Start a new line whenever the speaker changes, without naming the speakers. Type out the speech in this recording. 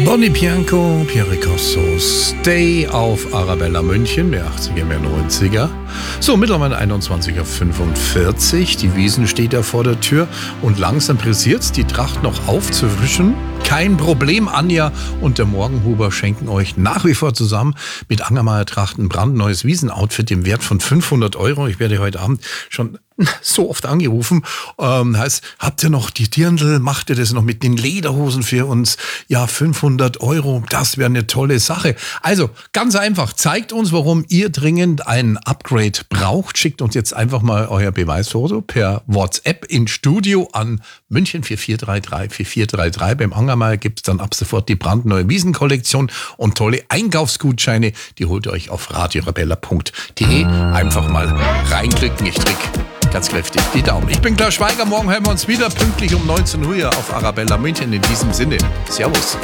Bonnie Bianco, Pierre Corso, Stay auf Arabella München, mehr 80er, mehr 90er. So, mittlerweile 21:45 Uhr. Die Wiesn steht ja vor der Tür und langsam pressiert's, die Tracht noch aufzufrischen. Kein Problem, Anja und der Morgenhuber schenken euch nach wie vor zusammen mit Angermayer Tracht ein brandneues Wiesn-Outfit im Wert von 500 Euro. Ich werde heute Abend schon so oft angerufen. Heißt, habt ihr noch die Dirndl? Macht ihr das noch mit den Lederhosen für uns? Ja, 500 Euro, das wäre eine tolle Sache. Also, ganz einfach, zeigt uns, warum ihr dringend ein Upgrade braucht. Schickt uns jetzt einfach mal euer Beweisfoto per WhatsApp ins Studio an München 4433 4433. Beim Angermayer gibt es dann ab sofort die brandneue Wiesn-Kollektion und tolle Einkaufsgutscheine. Die holt ihr euch auf radiorebella.de. Einfach mal reinklicken, ich drück ganz kräftig die Daumen. Ich bin Klaus Schweiger, morgen hören wir uns wieder pünktlich um 19 Uhr auf Arabella München. In diesem Sinne, Servus.